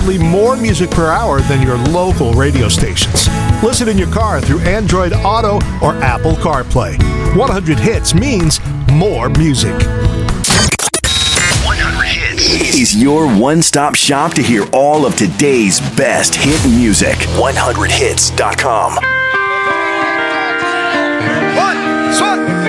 significantly more music per hour than your local radio stations. Listen in your car through Android Auto or Apple CarPlay. 100 Hits means more music. 100 Hits is your one-stop shop to hear all of today's best hit music. 100hits.com.